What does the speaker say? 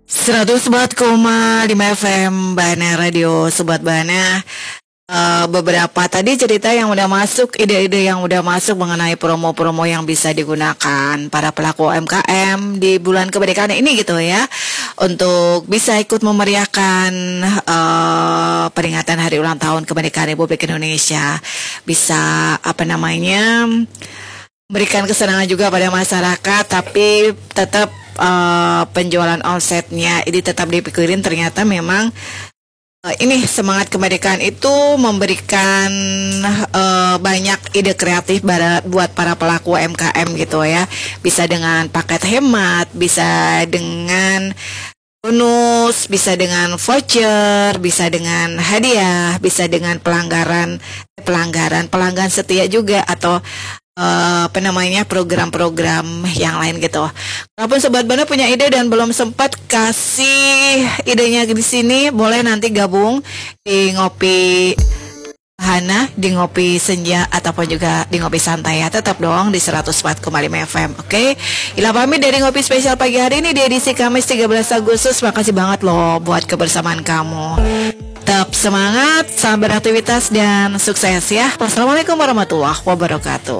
104,5 FM Bana Radio Sobat Bana. Beberapa tadi cerita yang udah masuk, ide-ide yang udah masuk mengenai promo-promo yang bisa digunakan para pelaku UMKM di bulan kemerdekaan ini gitu ya, untuk bisa ikut memeriahkan peringatan hari ulang tahun kemerdekaan Republik Indonesia. Bisa berikan kesenangan juga pada masyarakat, tapi tetap penjualan omsetnya ini tetap dipikirin. Ternyata memang ini semangat kemerdekaan itu memberikan banyak ide kreatif buat para pelaku UMKM gitu ya. Bisa dengan paket hemat, bisa dengan bonus, bisa dengan voucher, bisa dengan hadiah, bisa dengan pelanggan setia juga, atau program-program yang lain gitu. Walaupun Sobat Bana punya ide dan belum sempat kasih idenya di sini, boleh nanti gabung di ngopi Hana, di ngopi senja, ataupun juga di ngopi santai ya. Tetap dong di 104,5 FM. Oke. Ila pamit dari ngopi spesial pagi hari ini di edisi Kamis 13 Agustus. Makasih banget loh buat kebersamaan kamu. Tetap semangat, salam beraktivitas dan sukses ya. Wassalamualaikum warahmatullahi wabarakatuh.